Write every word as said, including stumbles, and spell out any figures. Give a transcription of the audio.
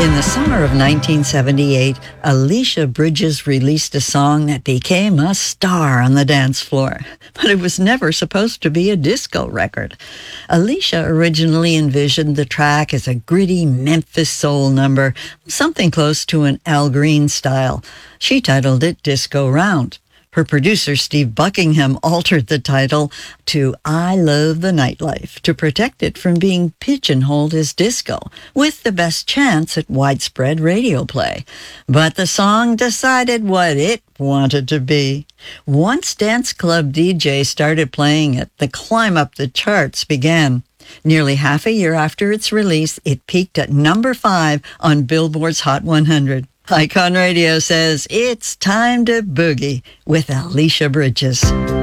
In the summer of nineteen seventy-eight, Alicia Bridges released a song that became a star on the dance floor, but it was never supposed to be a disco record. Alicia originally envisioned the track as a gritty Memphis soul number, something close to an Al Green style. She titled it Disco Round. Her producer, Steve Buckingham, altered the title to I Love the Nightlife to protect it from being pigeonholed as disco, with the best chance at widespread radio play. But the song decided what it wanted to be. Once dance club D Js started playing it, the climb up the charts began. Nearly half a year after its release, it peaked at number five on Billboard's Hot one hundred. Icon Radio says it's time to boogie with Alicia Bridges.